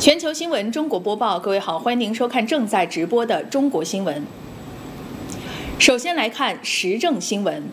全球新闻中国播报，各位好，欢迎您收看正在直播的中国新闻。首先来看时政新闻。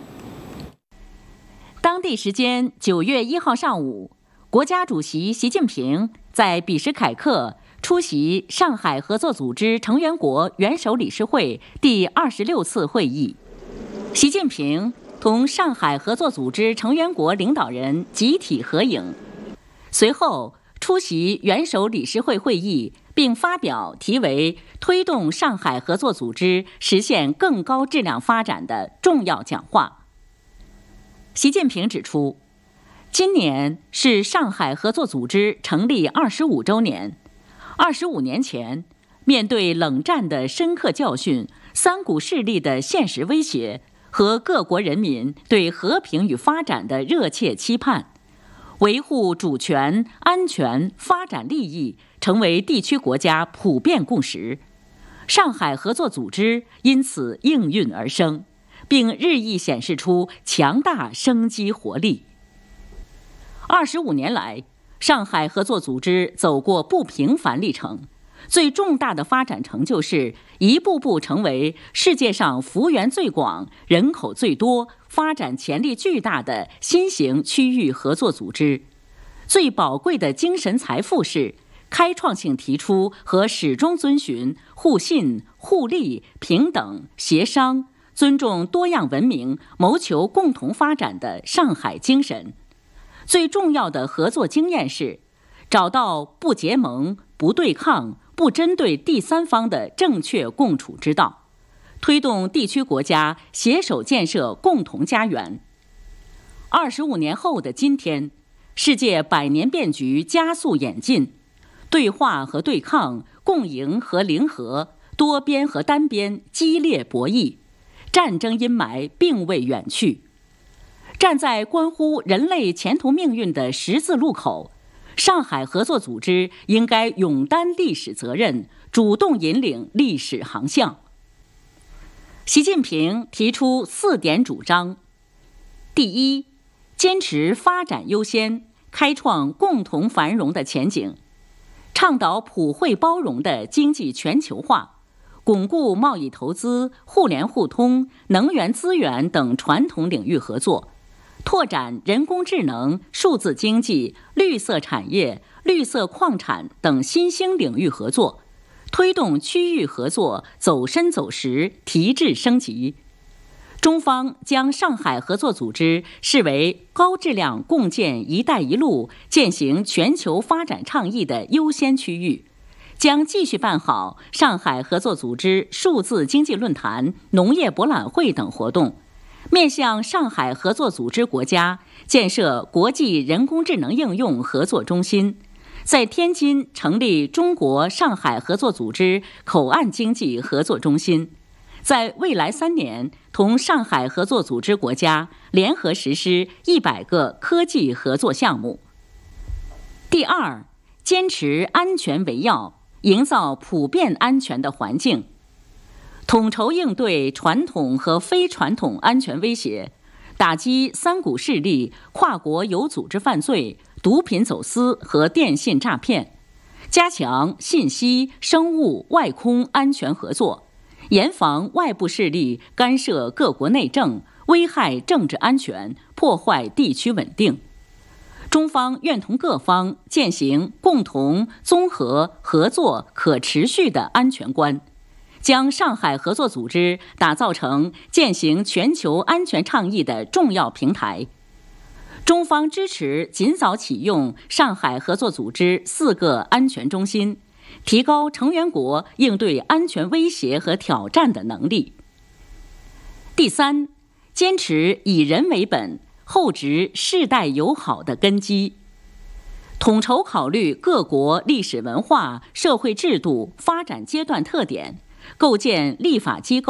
当地时间9月1号上午，国家主席习近平在比什凯克出席上海合作组织成员国元首理事会第26次会议。习近平同上海合作组织成员国领导人集体合影，随后出席元首理事会会议，并发表题为“推动上海合作组织实现更高质量发展”的重要讲话。习近平指出，今年是上海合作组织成立25周年。25年前，面对冷战的深刻教训、三股势力的现实威胁和各国人民对和平与发展的热切期盼，维护主权、安全、发展利益成为地区国家普遍共识。上海合作组织因此应运而生，并日益显示出强大生机活力。25年来，上海合作组织走过不平凡历程，最重大的发展成就是一步步成为世界上幅员最广、人口最多、发展潜力巨大的新型区域合作组织。最宝贵的精神财富是开创性提出和始终遵循互信、互利、平等、协商、尊重多样文明、谋求共同发展的上海精神。最重要的合作经验是找到不结盟、不对抗、不针对第三方的正确共处之道，推动地区国家携手建设共同家园。25年后的今天，世界百年变局加速演进，对话和对抗、共赢和零和、多边和单边激烈博弈，战争阴霾并未远去。站在关乎人类前途命运的十字路口，上海合作组织应该勇担历史责任，主动引领历史航向。习近平提出4点主张：第一，坚持发展优先，开创共同繁荣的前景，倡导普惠包容的经济全球化，巩固贸易投资、互联互通、能源资源等传统领域合作，拓展人工智能、数字经济、绿色产业、绿色矿产等新兴领域合作，推动区域合作走深走实、提质升级。中方将上海合作组织视为高质量共建“一带一路”践行全球发展倡议的优先区域，将继续办好上海合作组织数字经济论坛、农业博览会等活动，面向上海合作组织国家建设国际人工智能应用合作中心，在天津成立中国上海合作组织口岸经济合作中心，在未来3年同上海合作组织国家联合实施100个科技合作项目。第二，坚持安全为要，营造普遍安全的环境，统筹应对传统和非传统安全威胁，打击三股势力、跨国有组织犯罪、毒品走私和电信诈骗，加强信息、生物、外空安全合作，严防外部势力干涉各国内政，危害政治安全，破坏地区稳定。中方愿同各方践行共同、综合、合作、可持续的安全观，将上海合作组织打造成践行全球安全倡议的重要平台。中方支持尽早启用上海合作组织4个安全中心，提高成员国应对安全威胁和挑战的能力。第三，坚持以人为本，厚植世代友好的根基，统筹考虑各国历史文化、社会制度、发展阶段特点，构建立法机构